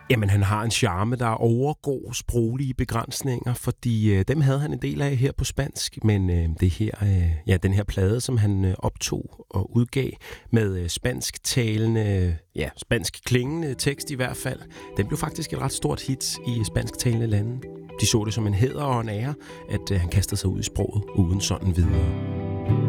Jamen, han har en charme, der overgår sproglige begrænsninger, fordi dem havde han en del af her på spansk, men den her plade, som han optog og udgav med spansktalende, spansk klingende tekst i hvert fald, den blev faktisk et ret stort hit i spansktalende lande. De så det som en hæder og en ære, at han kastede sig ud i sproget uden sådan videre.